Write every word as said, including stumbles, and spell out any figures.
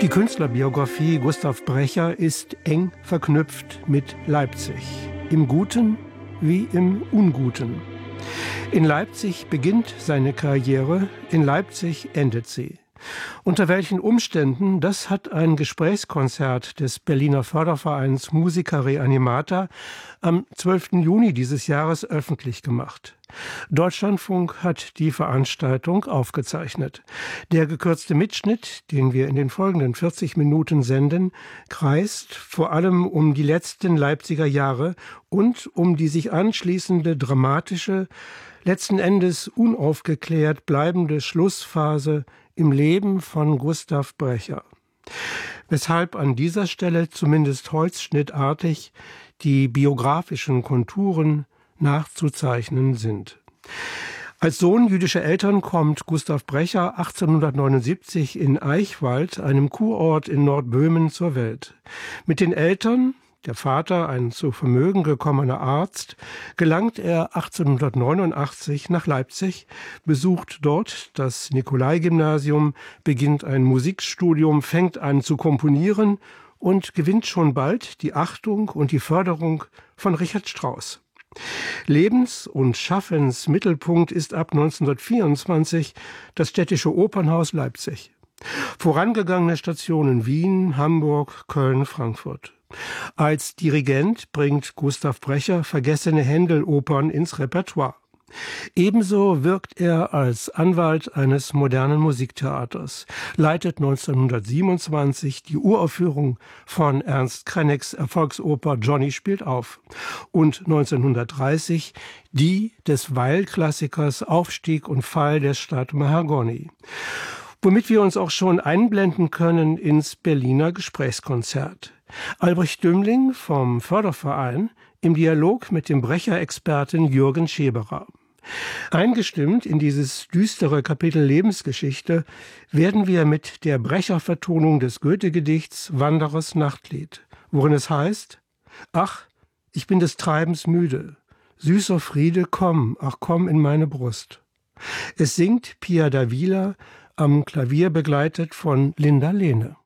Die Künstlerbiografie Gustav Brecher ist eng verknüpft mit Leipzig, im Guten wie im Unguten. In Leipzig beginnt seine Karriere, in Leipzig endet sie. Unter welchen Umständen, das hat ein Gesprächskonzert des Berliner Fördervereins Musica Reanimata am zwölften Juni dieses Jahres öffentlich gemacht. Deutschlandfunk hat die Veranstaltung aufgezeichnet. Der gekürzte Mitschnitt, den wir in den folgenden vierzig Minuten senden, kreist vor allem um die letzten Leipziger Jahre und um die sich anschließende dramatische, letzten Endes unaufgeklärt bleibende Schlussphase im Leben von Gustav Brecher. Weshalb an dieser Stelle zumindest holzschnittartig die biografischen Konturen nachzuzeichnen sind. Als Sohn jüdischer Eltern kommt Gustav Brecher achtzehnhundertneunundsiebzig in Eichwald, einem Kurort in Nordböhmen, zur Welt. Mit den Eltern, der Vater ein zu Vermögen gekommener Arzt, gelangt er achtzehnhundertneunundachtzig nach Leipzig, besucht dort das Nikolai-Gymnasium, beginnt ein Musikstudium, fängt an zu komponieren und gewinnt schon bald die Achtung und die Förderung von Richard Strauss. Lebens- und Schaffensmittelpunkt ist ab neunzehnhundertvierundzwanzig das Städtische Opernhaus Leipzig. Vorangegangene Stationen Wien, Hamburg, Köln, Frankfurt. Als Dirigent bringt Gustav Brecher vergessene Händel-Opern ins Repertoire. Ebenso wirkt er als Anwalt eines modernen Musiktheaters, leitet neunzehnhundertsiebenundzwanzig die Uraufführung von Ernst Krenecks Erfolgsoper Johnny spielt auf und neunzehnhundertdreißig die des Weil-Klassikers Aufstieg und Fall der Stadt Mahagoni. Womit wir uns auch schon einblenden können ins Berliner Gesprächskonzert. Albrecht Dümmling vom Förderverein im Dialog mit dem Brecher-Experten Jürgen Scheberer. Eingestimmt in dieses düstere Kapitel Lebensgeschichte werden wir mit der Brecher-Vertonung des Goethe-Gedichts Wanderers Nachtlied, worin es heißt: Ach, ich bin des Treibens müde, süßer Friede, komm, ach komm in meine Brust. Es singt Pia Davila, am Klavier begleitet von Linda Lehne.